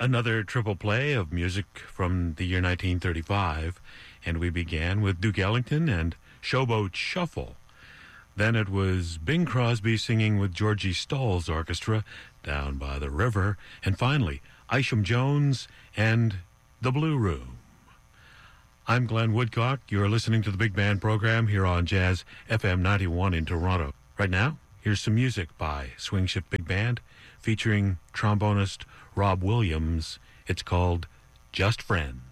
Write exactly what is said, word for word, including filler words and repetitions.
Another triple play of music from the year nineteen thirty-five, and we began with Duke Ellington and Showboat Shuffle. Then it was Bing Crosby singing with Georgie Stoll's orchestra, Down by the River, and finally, Isham Jones and The Blue Room. I'm Glenn Woodcock. You're listening to the Big Band program here on Jazz F M ninety-one in Toronto. Right now, here's some music by Swing Shift Big Band featuring trombonist Rob Williams. It's called Just Friends.